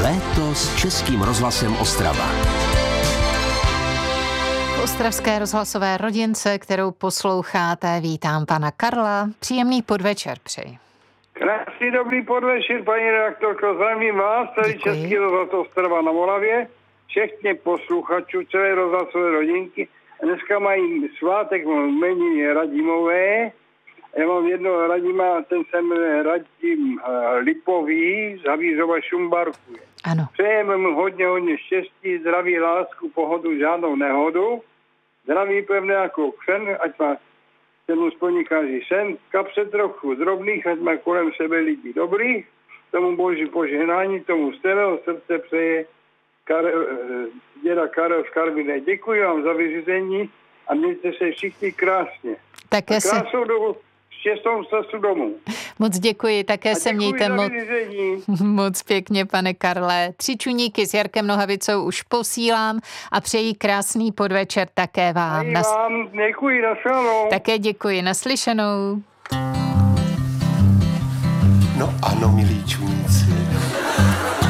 Léto s Českým rozhlasem Ostrava. V ostravské rozhlasové rodince, kterou posloucháte, vítám pana Karla. Příjemný podvečer přeji. Krásný dobrý podvečer, paní redaktorko. Zdravím vás, tady Český rozhlas Ostrava na Moravě, všechny posluchačů celé rozhlasové rodinky. Dneska mají svátek jmeniny Radimové. Já mám jednoho Radima, ten se jmenuje Radim Lipový z Havířova Šumbarku. Ano. Přejeme mu hodně štěstí, zdraví, lásku, pohodu, žádnou nehodu. Zdraví pevné jako křen, ať má ten mu splní každý sen. Kapse trochu drobných, ať má kolem sebe lidí dobrých. Tomu boží požehnání, tomu z celého srdce přeje děda Karel z Karviné. Děkuji vám za vyřízení a mějte se všichni krásně. Také se... Krásnou dobu, štěstou cestu domů. Moc děkuji, také se mějte moc pěkně, pane Karle. 3 čuníky s Jarkem Nohavicou už posílám a přeji krásný podvečer také vám. Vám děkuji, naslyšenou. Také děkuji, naslyšenou. No ano, milí čuníci.